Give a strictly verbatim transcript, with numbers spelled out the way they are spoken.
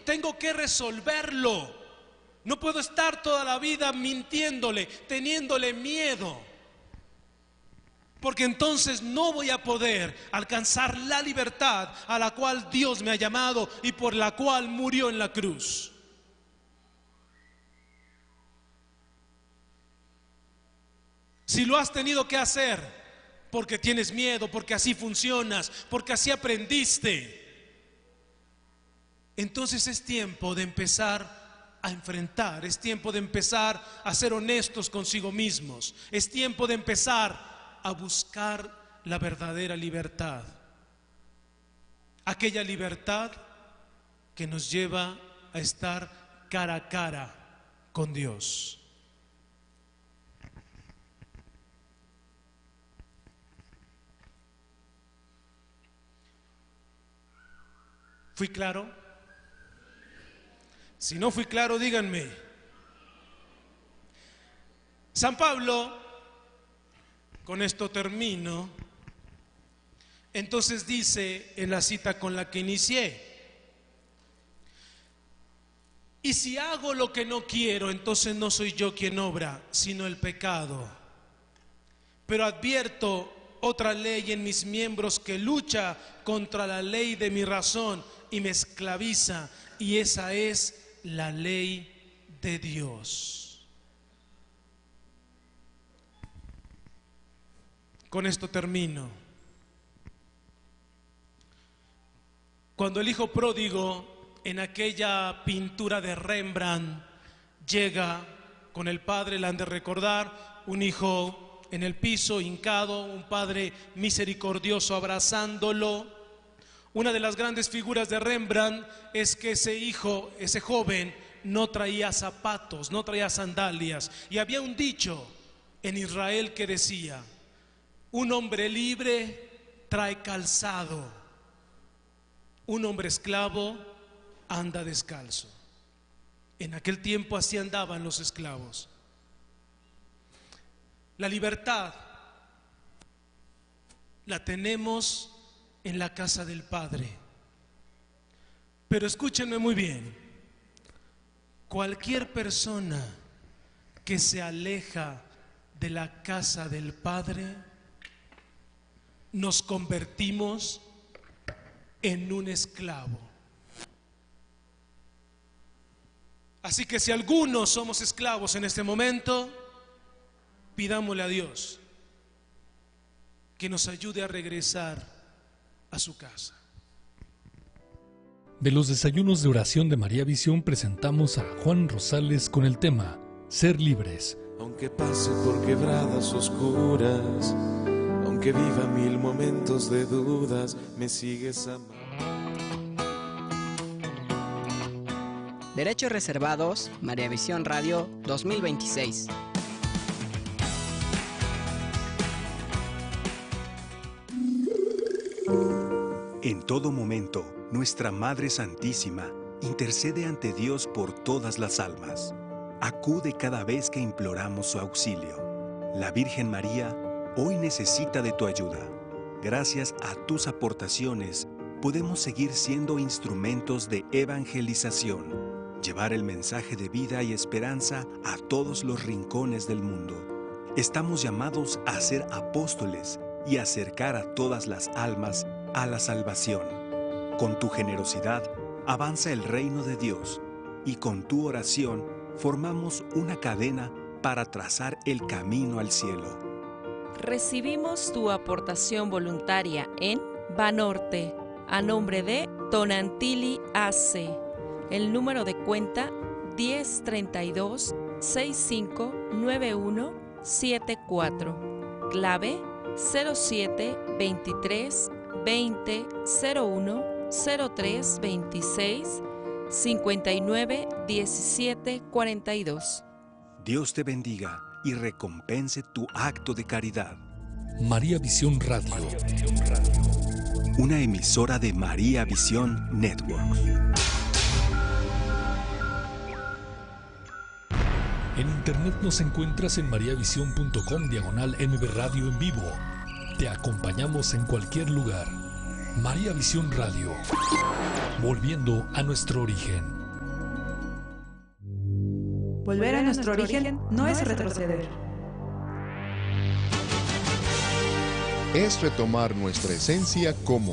tengo que resolverlo. No puedo estar toda la vida mintiéndole, teniéndole miedo, porque entonces no voy a poder alcanzar la libertad a la cual Dios me ha llamado y por la cual murió en la cruz. Si lo has tenido que hacer porque tienes miedo, porque así funcionas, porque así aprendiste, entonces es tiempo de empezar a enfrentar, es tiempo de empezar a ser honestos consigo mismos, es tiempo de empezar a buscar la verdadera libertad, aquella libertad que nos lleva a estar cara a cara con Dios. ¿Fui claro? Si no fui claro, díganme. San Pablo, con esto termino, entonces dice en la cita con la que inicié: y si hago lo que no quiero, entonces no soy yo quien obra, sino el pecado. Pero advierto otra ley en mis miembros que lucha contra la ley de mi razón y me esclaviza, y esa es la ley de Dios. Con esto termino. Cuando el hijo pródigo, en aquella pintura de Rembrandt, llega con el padre, la han de recordar, un hijo en el piso, hincado, un padre misericordioso abrazándolo. Una de las grandes figuras de Rembrandt es que ese hijo, ese joven, no traía zapatos, no traía sandalias. Y había un dicho en Israel que decía: un hombre libre trae calzado, un hombre esclavo anda descalzo. En aquel tiempo así andaban los esclavos. La libertad la tenemos en la casa del Padre. Pero escúchenme muy bien: cualquier persona que se aleja de la casa del Padre, nos convertimos en un esclavo. Así que si algunos somos esclavos en este momento, pidámosle a Dios que nos ayude a regresar a su casa. De los desayunos de oración de María Visión presentamos a Juan Rosales con el tema Ser Libres. Aunque pase por quebradas oscuras, aunque viva mil momentos de dudas, me sigues amando. Derechos reservados, María Visión Radio dos mil veintiséis. En todo momento, nuestra Madre Santísima intercede ante Dios por todas las almas. Acude cada vez que imploramos su auxilio. La Virgen María hoy necesita de tu ayuda. Gracias a tus aportaciones, podemos seguir siendo instrumentos de evangelización, llevar el mensaje de vida y esperanza a todos los rincones del mundo. Estamos llamados a ser apóstoles y acercar a todas las almas a la salvación. Con tu generosidad avanza el reino de Dios y con tu oración formamos una cadena para trazar el camino al cielo. Recibimos tu aportación voluntaria en Banorte a nombre de Tonantili A C. El número de cuenta diez treinta y dos sesenta y cinco noventa y uno setenta y cuatro. Clave cero siete veintitrés veinte cero uno cero tres veintiséis cincuenta y nueve diecisiete cuarenta y dos. Dios te bendiga y recompense tu acto de caridad. María Visión Radio. Una emisora de María Visión Network. En internet nos encuentras en mariavision punto com diagonal M V Radio en vivo. Te acompañamos en cualquier lugar. María Visión Radio. Volviendo a nuestro origen. Volver a nuestro origen no es retroceder. Es retomar nuestra esencia como